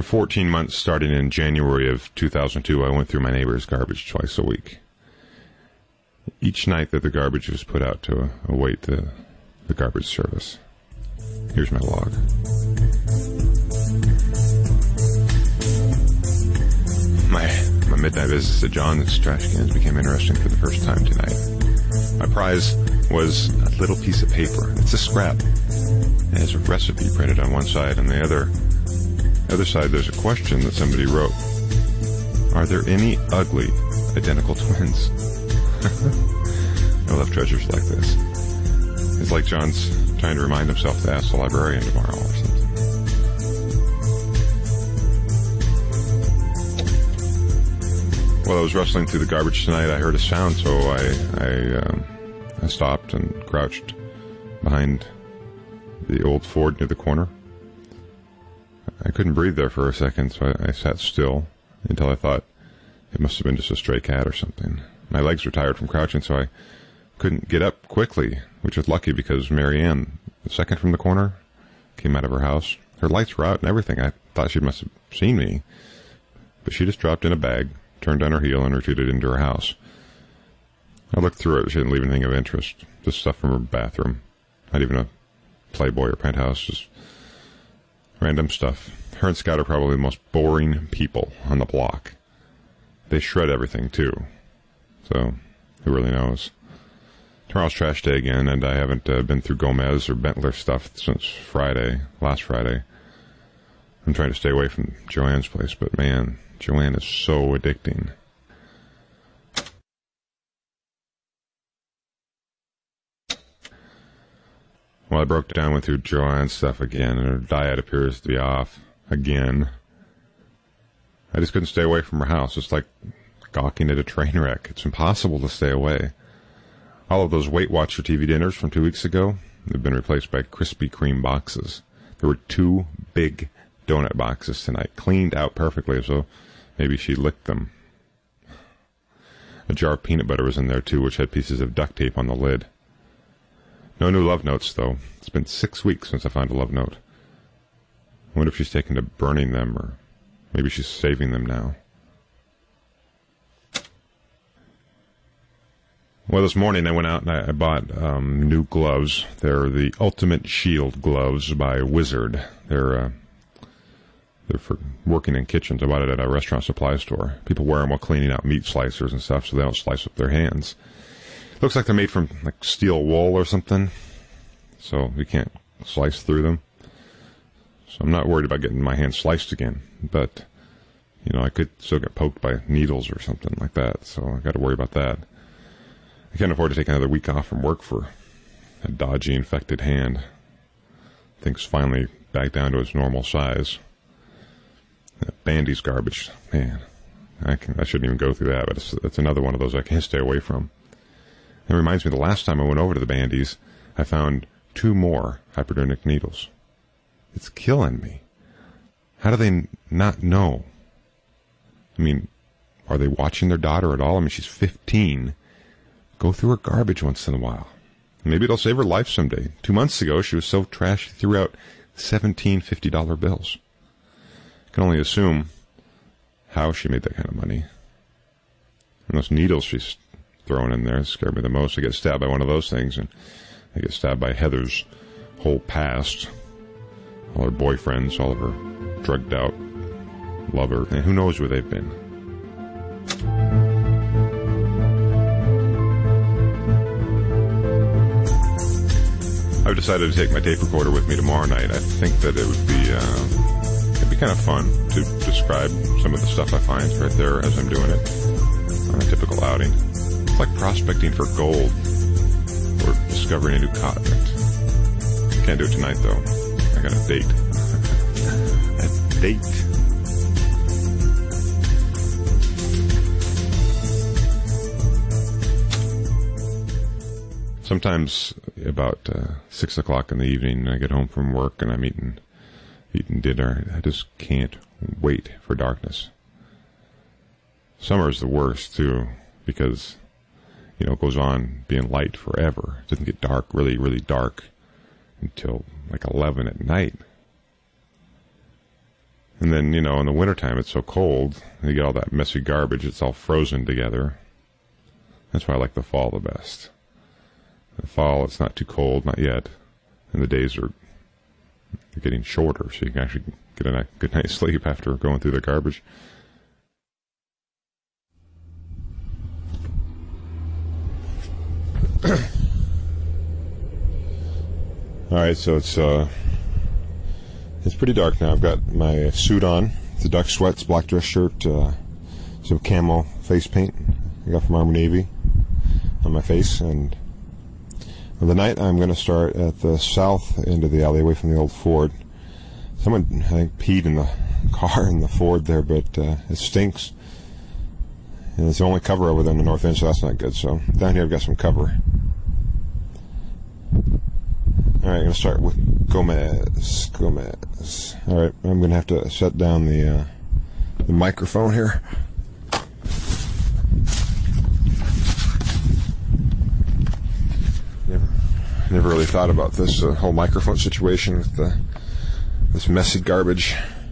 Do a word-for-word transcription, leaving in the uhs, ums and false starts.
fourteen months, starting in January of two thousand two, I went through my neighbor's garbage twice a week. Each night that the garbage was put out to await the, the garbage service. Here's my log. My, my midnight visits to John's trash cans became interesting for the first time tonight. My prize was a little piece of paper. It's a scrap. It has a recipe printed on one side, and the other, the other side there's a question that somebody wrote. Are there any ugly, identical twins? I love treasures like this. It's like John's trying to remind himself to ask the librarian tomorrow or something. While I was rustling through the garbage tonight, I heard a sound, so I I, um, I stopped and crouched behind the old Ford near the corner. I couldn't breathe there for a second, so I, I sat still until I thought it must have been just a stray cat or something. My legs were tired from crouching, so I couldn't get up quickly, which was lucky because Marianne, the second from the corner, came out of her house. Her lights were out and everything. I thought she must have seen me, but she just dropped in a bag, turned on her heel, and retreated into her house. I looked through it. She didn't leave anything of interest. Just stuff from her bathroom. Not even a Playboy or Penthouse, just random stuff. Her and Scott are probably the most boring people on the block. They shred everything, too. So, who really knows? Tomorrow's trash day again, and I haven't uh, been through Gomez or Bentler stuff since Friday, last Friday. I'm trying to stay away from Joanne's place, but man, Joanne is so addicting. Well, I broke down, went through Joanne's stuff again, and her diet appears to be off again. I just couldn't stay away from her house. It's like gawking at a train wreck. It's impossible to stay away. All of those Weight Watcher T V dinners from two weeks ago have been replaced by Krispy Kreme boxes. There were two big donut boxes tonight, cleaned out perfectly, so maybe she licked them. A jar of peanut butter was in there, too, which had pieces of duct tape on the lid. No new love notes, though. It's been six weeks since I found a love note. I wonder if she's taken to burning them, or maybe she's saving them now. Well, this morning I went out and I, I bought um, new gloves. They're the Ultimate Shield gloves by Wizard. They're uh, they're for working in kitchens. I bought it at a restaurant supply store. People wear them while cleaning out meat slicers and stuff, so they don't slice up their hands. Looks like they're made from like steel wool or something, so you can't slice through them. So I'm not worried about getting my hand sliced again, but you know I could still get poked by needles or something like that. So I got to worry about that. I can't afford to take another week off from work for a dodgy, infected hand. Things finally back down to its normal size. That Bandy's garbage, man. I, can, I shouldn't even go through that, but it's, it's another one of those I can't stay away from. It reminds me, the last time I went over to the Bandy's, I found two more hypodermic needles. It's killing me. How do they n- not know? I mean, are they watching their daughter at all? I mean, she's fifteen. Go through her garbage once in a while. Maybe it'll save her life someday. Two months ago, she was so trashed, she threw out seventeen fifty-dollar bills. I can only assume how she made that kind of money. And those needles she's throwing in there scared me the most. I get stabbed by one of those things, and I get stabbed by Heather's whole past. All her boyfriends, all of her drugged out lover, and who knows where they've been. I've decided to take my tape recorder with me tomorrow night. I think that it would be uh, it'd be kind of fun to describe some of the stuff I find right there as I'm doing it on a typical outing. It's like prospecting for gold or discovering a new continent. Can't do it tonight, though. I got a date. A date. Sometimes about uh, six o'clock in the evening, I get home from work and I'm eating, eating dinner. I just can't wait for darkness. Summer is the worst too, because you know it goes on being light forever. It doesn't get dark, really, really dark, until like eleven at night. And then, you know, in the wintertime it's so cold, you get all that messy garbage, it's all frozen together. That's why I like the fall the best. The fall, it's not too cold, not yet, and the days are getting shorter, so you can actually get a good night's sleep after going through the garbage. All right, so it's uh, it's pretty dark now. I've got my suit on, the duck sweats, black dress shirt, uh, some camo face paint I got from Army Navy on my face, and for the night I'm going to start at the south end of the alley, away from the old Ford. Someone, I think, peed in the car in the Ford there, but uh, it stinks. And it's the only cover over there on the north end, so that's not good. So down here I've got some cover. All right, I'm going to start with Gomez. Gomez. All right, I'm going to have to set down the uh, the microphone here. Never, never really thought about this uh, whole microphone situation with the, this messy garbage.